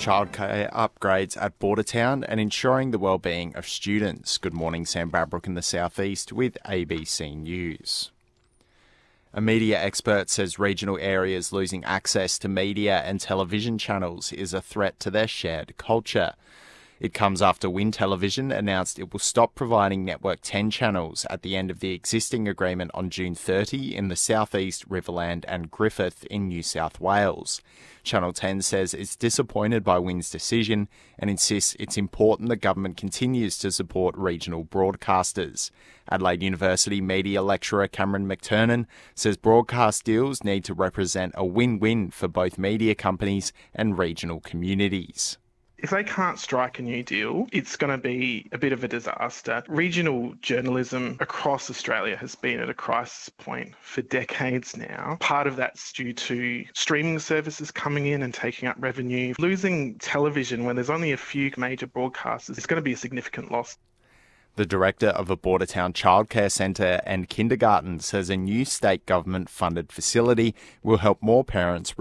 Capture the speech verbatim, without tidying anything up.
childcare upgrades at Bordertown and ensuring the well-being of students. Good morning, Sam Bradbrook in the southeast with A B C News. A media expert says regional areas losing access to media and television channels is a threat to their shared culture. It comes after Win Television announced it will stop providing Network ten channels at the end of the existing agreement on June thirtieth in the South East, Riverland and Griffith in New South Wales. Channel ten says it's disappointed by Win's decision and insists it's important the government continues to support regional broadcasters. Adelaide University media lecturer Cameron McTurnan says broadcast deals need to represent a win-win for both media companies and regional communities. If they can't strike a new deal, it's going to be a bit of a disaster. Regional journalism across Australia has been at a crisis point for decades now. Part of that's due to streaming services coming in and taking up revenue. Losing television when there's only a few major broadcasters is going to be a significant loss. The director of a Bordertown childcare centre and kindergarten says a new state government funded facility will help more parents